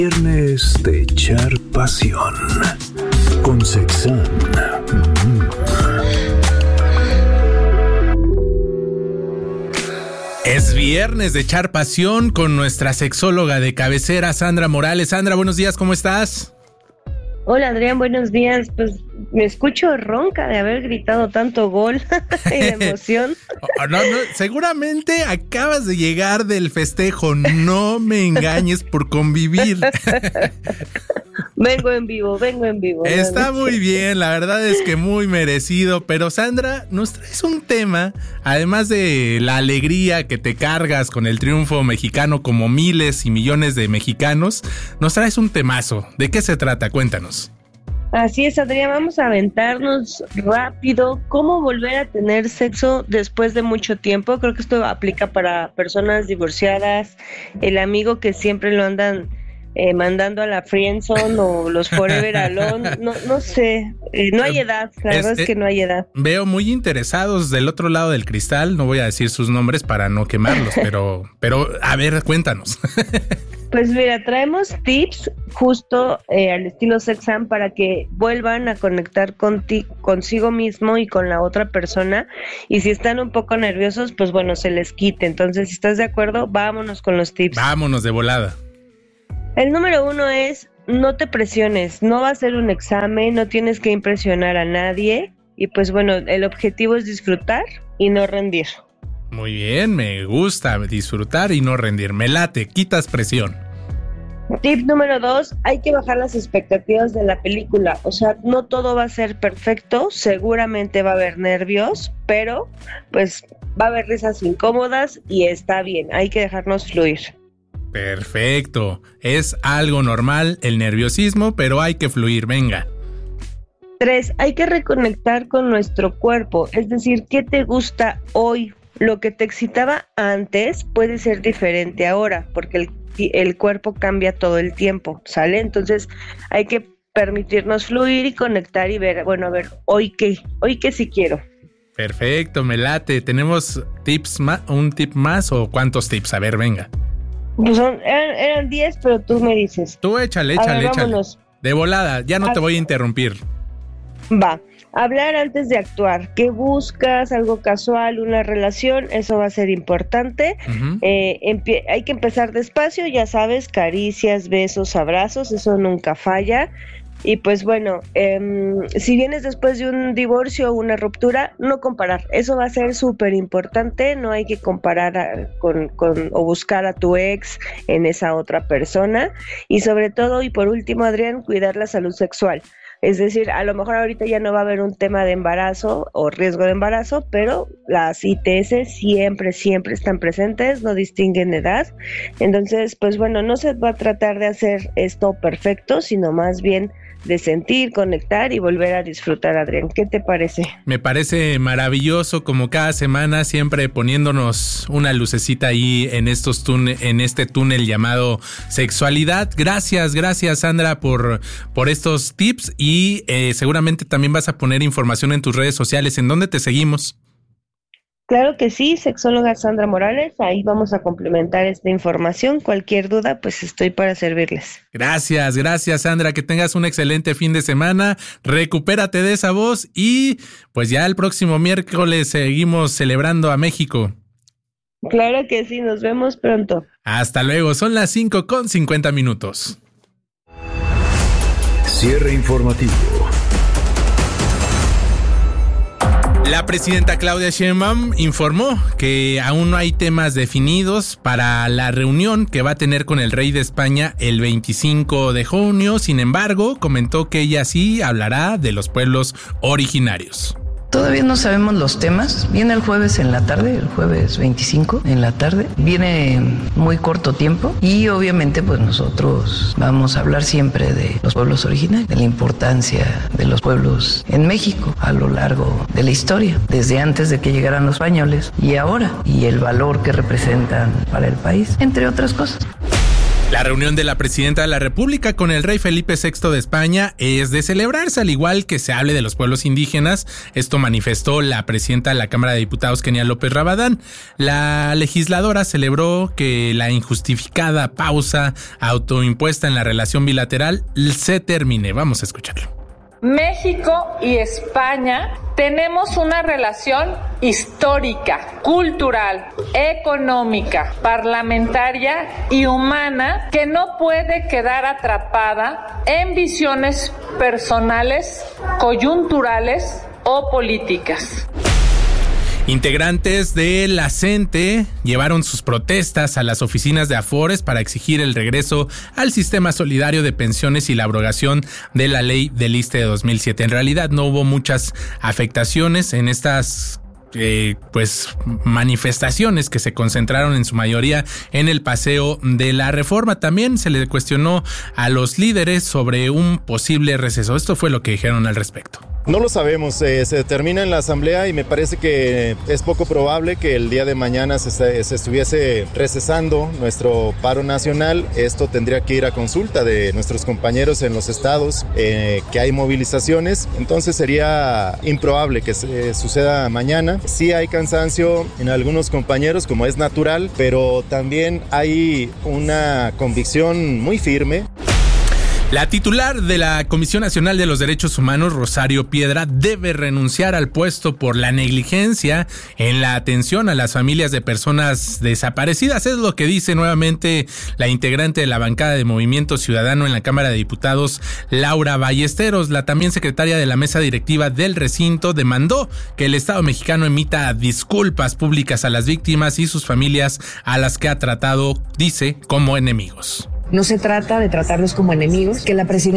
Viernes de echar pasión con Sexan. Es viernes de echar pasión con nuestra sexóloga de cabecera, Sandra Morales. Sandra, buenos días, ¿cómo estás? Hola Adrián, buenos días. Pues me escucho ronca de haber gritado tanto gol y de emoción. No, seguramente acabas de llegar del festejo. No me engañes por convivir. Vengo en vivo. Está muy bien, la verdad es que muy merecido. Pero Sandra, nos traes un tema, además de la alegría que te cargas con el triunfo mexicano como miles y millones de mexicanos, nos traes un temazo. ¿De qué se trata? Cuéntanos. Así es, Adrián, vamos a aventarnos rápido. ¿Cómo volver a tener sexo después de mucho tiempo? Creo que esto aplica para personas divorciadas, el amigo que siempre lo andan mandando a la friendzone o los forever alone, no sé, no hay edad, la verdad es que no hay edad. Veo muy interesados del otro lado del cristal, no voy a decir sus nombres para no quemarlos, pero a ver, cuéntanos. Pues mira, traemos tips justo al estilo Sexan para que vuelvan a conectar consigo mismo y con la otra persona, y si están un poco nerviosos, pues bueno, se les quite. Entonces, si estás de acuerdo, vámonos con los tips. Vámonos de volada. El número 1 es: no te presiones, no va a ser un examen, no tienes que impresionar a nadie, y pues bueno, el objetivo es disfrutar y no rendir. Muy bien, me gusta disfrutar y no rendir, me late, quitas presión. Tip número 2, hay que bajar las expectativas de la película, o sea, no todo va a ser perfecto, seguramente va a haber nervios, pero pues va a haber risas incómodas y está bien, hay que dejarnos fluir. Perfecto, es algo normal el nerviosismo, pero hay que fluir, venga. 3, hay que reconectar con nuestro cuerpo, es decir, ¿qué te gusta hoy? Lo que te excitaba antes puede ser diferente ahora, porque el cuerpo cambia todo el tiempo, ¿sale? Entonces hay que permitirnos fluir y conectar y ver, bueno, a ver, ¿hoy qué sí quiero? Perfecto, me late. ¿Tenemos un tip más o cuántos tips? A ver, venga. Pues eran 10, pero tú me dices. Tú échale. Vámonos. De volada, ya no te voy a interrumpir. Va. Hablar antes de actuar. ¿Qué buscas? ¿Algo casual? ¿Una relación? Eso va a ser importante. Uh-huh. Hay que empezar despacio, ya sabes, caricias, besos, abrazos, eso nunca falla. Y pues bueno, si vienes después de un divorcio o una ruptura, no comparar. Eso va a ser súper importante. No hay que comparar con o buscar a tu ex en esa otra persona. Y sobre todo, y por último, Adrián, cuidar la salud sexual. Es decir, a lo mejor ahorita ya no va a haber un tema de embarazo o riesgo de embarazo, pero las ITS siempre están presentes, no distinguen edad. Entonces, pues bueno, no se va a tratar de hacer esto perfecto, sino más bien de sentir, conectar y volver a disfrutar, Adrián. ¿Qué te parece? Me parece maravilloso, como cada semana, siempre poniéndonos una lucecita ahí en este túnel llamado sexualidad. Gracias, Sandra, por estos tips y seguramente también vas a poner información en tus redes sociales. ¿En dónde te seguimos? Claro que sí, sexóloga Sandra Morales, ahí vamos a complementar esta información. Cualquier duda, pues estoy para servirles. Gracias, Sandra, que tengas un excelente fin de semana, recupérate de esa voz y pues ya el próximo miércoles seguimos celebrando a México. Claro que sí, nos vemos pronto. Hasta luego, son las 5:50. Cierre informativo. La presidenta Claudia Sheinbaum informó que aún no hay temas definidos para la reunión que va a tener con el rey de España el 25 de junio. Sin embargo, comentó que ella sí hablará de los pueblos originarios. Todavía no sabemos los temas. Viene el jueves en la tarde, el jueves 25 en la tarde. Viene muy corto tiempo y obviamente pues nosotros vamos a hablar siempre de los pueblos originarios, de la importancia de los pueblos en México a lo largo de la historia, desde antes de que llegaran los españoles y ahora, y el valor que representan para el país, entre otras cosas. La reunión de la presidenta de la República con el rey Felipe VI de España es de celebrarse, al igual que se hable de los pueblos indígenas. Esto manifestó la presidenta de la Cámara de Diputados, Kenia López Rabadán. La legisladora celebró que la injustificada pausa autoimpuesta en la relación bilateral se termine. Vamos a escucharlo. México y España tenemos una relación histórica, cultural, económica, parlamentaria y humana que no puede quedar atrapada en visiones personales, coyunturales o políticas. Integrantes de la CENTE llevaron sus protestas a las oficinas de Afores para exigir el regreso al sistema solidario de pensiones y la abrogación de la ley del ISSSTE de 2007. En realidad no hubo muchas afectaciones en estas manifestaciones que se concentraron en su mayoría en el Paseo de la Reforma. También se le cuestionó a los líderes sobre un posible receso. Esto fue lo que dijeron al respecto. No lo sabemos, se determina en la asamblea y me parece que es poco probable que el día de mañana se estuviese recesando nuestro paro nacional. Esto tendría que ir a consulta de nuestros compañeros en los estados, que hay movilizaciones, entonces sería improbable que suceda mañana. Sí hay cansancio en algunos compañeros, como es natural, pero también hay una convicción muy firme. La titular de la Comisión Nacional de los Derechos Humanos, Rosario Piedra, debe renunciar al puesto por la negligencia en la atención a las familias de personas desaparecidas. Es lo que dice nuevamente la integrante de la bancada de Movimiento Ciudadano en la Cámara de Diputados, Laura Ballesteros. La también secretaria de la mesa directiva del recinto demandó que el Estado mexicano emita disculpas públicas a las víctimas y sus familias a las que ha tratado, dice, como enemigos. No se trata de tratarlos como enemigos, que la presidencia